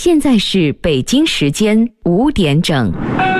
现在是北京时间5点整。